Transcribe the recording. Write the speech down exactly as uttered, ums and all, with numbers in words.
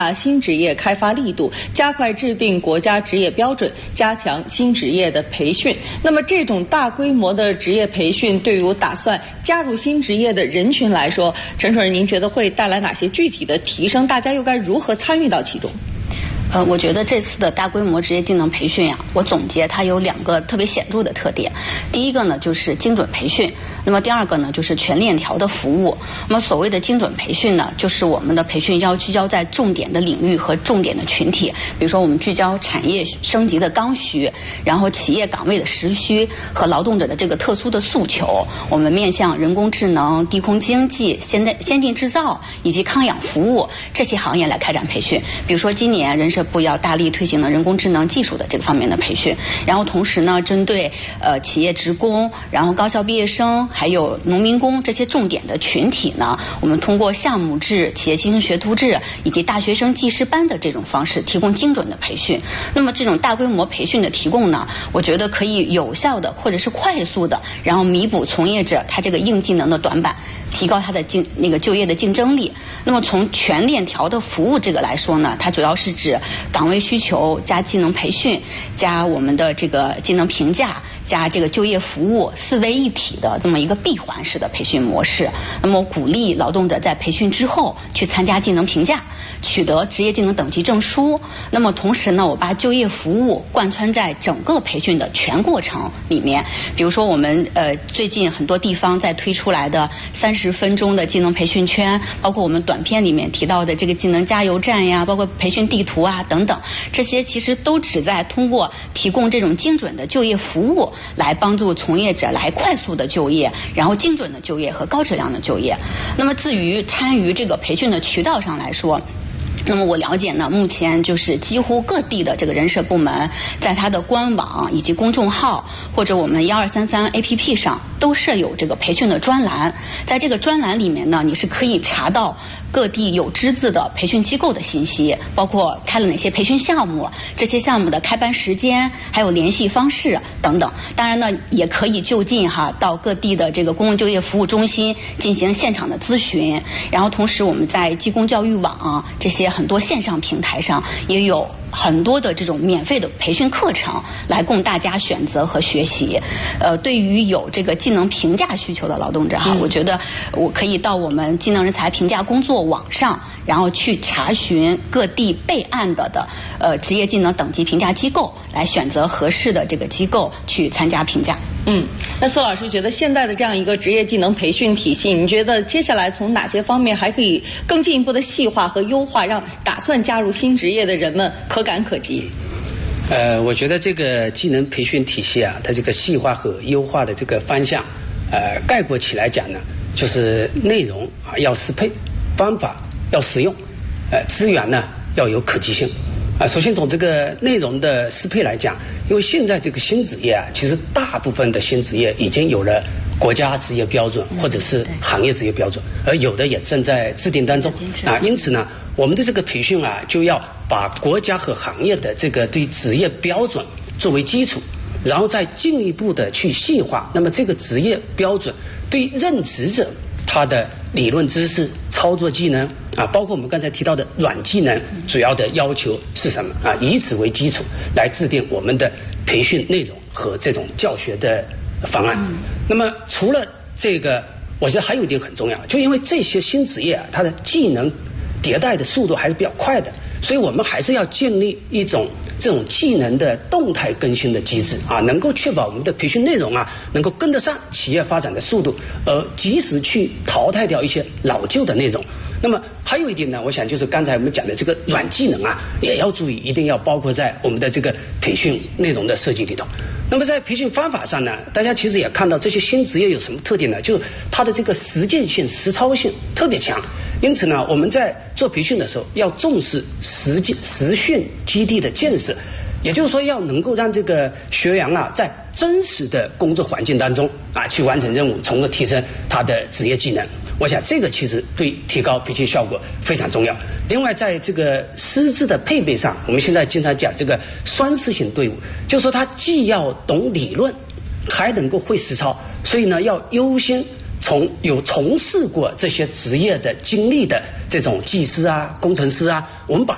大新职业开发力度，加快制定国家职业标准，加强新职业的培训。那么，这种大规模的职业培训，对于打算加入新职业的人群来说，陈主任，您觉得会带来哪些具体的提升？大家又该如何参与到其中？ 呃，我觉得这次的大规模职业技能培训啊，我总结它有两个特别显著的特点。第一个呢，就是精准培训。那么第二个呢，就是全链条的服务。那么所谓的精准培训呢，就是我们的培训要聚焦在重点的领域和重点的群体，比如说我们聚焦产业升级的刚需，然后企业岗位的实需和劳动者的这个特殊的诉求。我们面向人工智能、低空经济、现代先进制造以及康养服务这些行业来开展培训。比如说今年人社部要大力推行的人工智能技术的这个方面的培训，然后同时呢，针对呃企业职工，然后高校毕业生，还有农民工这些重点的群体呢，我们通过项目制、企业新型学徒制以及大学生技师班的这种方式，提供精准的培训。那么这种大规模培训的提供呢，我觉得可以有效的或者是快速的，然后弥补从业者他这个硬技能的短板，提高他的竞那个就业的竞争力。那么从全链条的服务这个来说呢，它主要是指岗位需求加技能培训加我们的这个技能评价加这个就业服务四位一体的这么一个闭环式的培训模式。那么鼓励劳动者在培训之后去参加技能评价，取得职业技能等级证书。那么同时呢，我把就业服务贯穿在整个培训的全过程里面。比如说我们呃最近很多地方在推出来的三十分钟的技能培训圈，包括我们短片里面提到的这个技能加油站呀，包括培训地图啊等等，这些其实都旨在通过提供这种精准的就业服务，来帮助从业者来快速的就业，然后精准的就业和高质量的就业。那么至于参与这个培训的渠道上来说，那么我了解呢，目前就是几乎各地的这个人社部门，在它的官网以及公众号或者我们幺二三三 A P P 上都设有这个培训的专栏。在这个专栏里面呢，你是可以查到各地有资质的培训机构的信息，包括开了哪些培训项目，这些项目的开班时间，还有联系方式等等。当然呢，也可以就近哈到各地的这个公共就业服务中心进行现场的咨询。然后同时我们在技工教育网这些很多线上平台上也有很多的这种免费的培训课程来供大家选择和学习。呃，对于有这个技能评价需求的劳动者哈，嗯、我觉得我可以到我们技能人才评价工作网上，然后去查询各地备案的的呃职业技能等级评价机构，来选择合适的这个机构去参加评价。 嗯，那苏老师觉得现在的这样一个职业技能培训体系，你觉得接下来从哪些方面还可以更进一步的细化和优化，让打算加入新职业的人们可感可及？ 呃，我觉得这个技能培训体系啊，它这个细化和优化的这个方向，呃，概括起来讲呢，就是内容啊要适配，方法要实用，呃，资源呢要有可及性。啊，首先从这个内容的适配来讲，因为现在这个新职业啊，其实大部分的新职业已经有了国家职业标准或者是行业职业标准，而有的也正在制定当中啊。因此呢，我们的这个培训啊，就要把国家和行业的这个对职业标准作为基础，然后再进一步的去细化。那么这个职业标准对任职者他的理论知识、操作技能啊，包括我们刚才提到的软技能，主要的要求是什么啊？以此为基础来制定我们的培训内容和这种教学的方案。嗯、那么除了这个，我觉得还有一点很重要，就因为这些新职业啊，它的技能迭代的速度还是比较快的，所以我们还是要建立一种这种技能的动态更新的机制啊，能够确保我们的培训内容啊能够跟得上企业发展的速度，而及时去淘汰掉一些老旧的内容。那么还有一点呢，我想就是刚才我们讲的这个软技能啊，也要注意，一定要包括在我们的这个培训内容的设计里头。那么在培训方法上呢，大家其实也看到这些新职业有什么特点呢？就是它的这个实践性、实操性特别强。因此呢，我们在做培训的时候要重视实践实训基地的建设，也就是说要能够让这个学员啊在真实的工作环境当中啊去完成任务，从而提升他的职业技能。我想这个其实对提高培训效果非常重要。另外，在这个师资的配备上，我们现在经常讲这个双师型队伍，就是说他既要懂理论，还能够会实操，所以呢要优先从有从事过这些职业的经历的这种技师啊、工程师啊，我们把